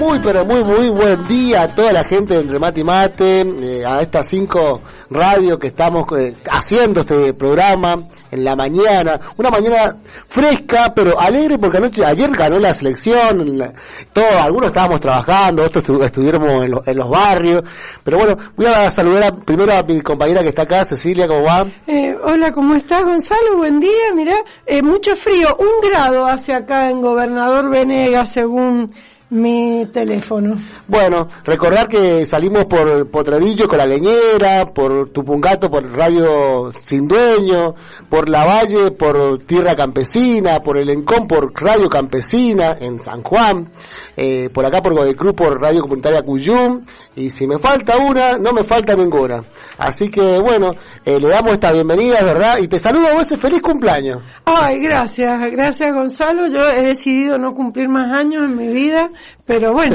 Muy, pero muy buen día a toda la gente de Entre Mate y Mate, a estas 5 radios que estamos haciendo este programa en la mañana, una mañana fresca pero alegre porque ayer ganó la selección, algunos estábamos trabajando, otros estuvimos en los barrios, pero bueno, voy a saludar primero a mi compañera que está acá, Cecilia, ¿cómo va? Hola, ¿cómo estás, Gonzalo? Buen día, mirá, mucho frío, 1 grado hace acá en Gobernador Venegas según mi teléfono. Bueno, recordar que salimos por Potrerillo con La Leñera, por Tupungato por Radio Sin Dueño, por Lavalle por Tierra Campesina, por El Encón por Radio Campesina en San Juan, por acá por Godecruz por Radio Comunitaria Cuyum, y si me falta una, no me falta ninguna. Así que bueno, le damos esta bienvenida, ¿verdad? Y te saludo a vos, feliz cumpleaños. Ay, gracias Gonzalo, yo he decidido no cumplir más años en mi vida, pero bueno,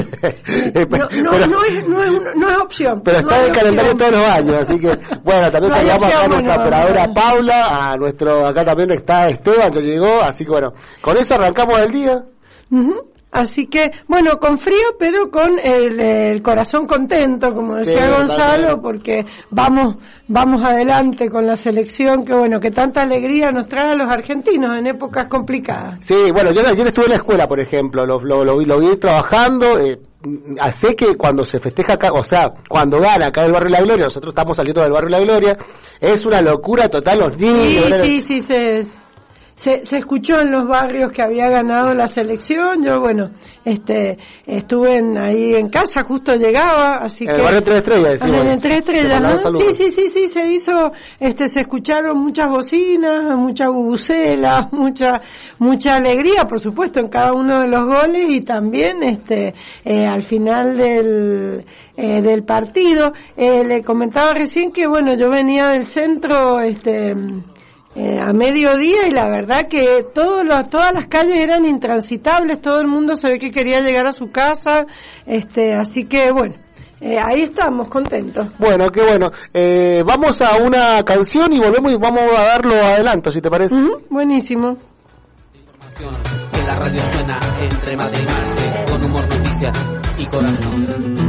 no es opción. Pero está en el calendario todos los años, así que bueno, también saludamos acá a nuestra operadora Paula, a nuestro, acá también está Esteban que llegó, así que bueno, con eso arrancamos el día. Así que, bueno, con frío, pero con el corazón contento, como decía Gonzalo, porque vamos adelante con la selección, que bueno, que tanta alegría nos trae a los argentinos en épocas complicadas. Sí, bueno, yo ayer estuve en la escuela, por ejemplo, lo vi trabajando, sé que cuando se festeja acá, o sea, cuando gana acá el Barrio La Gloria, nosotros estamos saliendo del Barrio La Gloria, es una locura total los niños. Sí, se escuchó en los barrios que había ganado la selección. Yo, bueno, estuve ahí en casa, justo llegaba, así que... En el barrio 3 Estrellas, decimos. En el 3 Estrellas, ¿no? Sí, se hizo, se escucharon muchas bocinas, mucha bubucela, mucha alegría, por supuesto, en cada uno de los goles, y también, al final del partido, le comentaba recién que, bueno, yo venía del centro, a mediodía, y la verdad que todas las calles eran intransitables, todo el mundo se ve que quería llegar a su casa, así que bueno, ahí estamos contentos. Bueno, qué bueno. Vamos a una canción y volvemos y vamos a darlo adelanto, si te parece. Buenísimo. Información que la radio suena Entre Mate y Mate, con humor, noticias y corazón.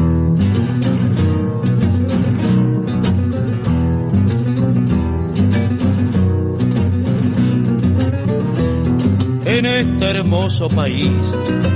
En este hermoso país